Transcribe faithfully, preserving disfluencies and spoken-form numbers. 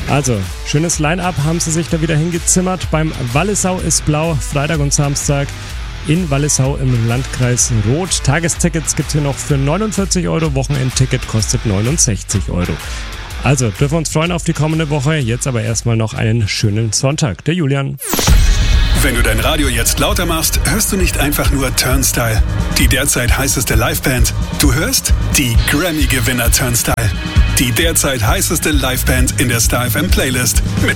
Also, schönes Line-Up haben sie sich da wieder hingezimmert. Beim Wallisau ist blau, Freitag und Samstag in Wallisau im Landkreis Roth. Tagestickets gibt es hier noch für neunundvierzig Euro, Wochenendticket kostet neunundsechzig Euro. Also, dürfen wir uns freuen auf die kommende Woche. Jetzt aber erstmal noch einen schönen Sonntag. Der Julian. Wenn du dein Radio jetzt lauter machst, hörst du nicht einfach nur Turnstile, die derzeit heißeste Liveband. Du hörst die Grammy-Gewinner Turnstile, die derzeit heißeste Liveband in der Star F M Playlist mit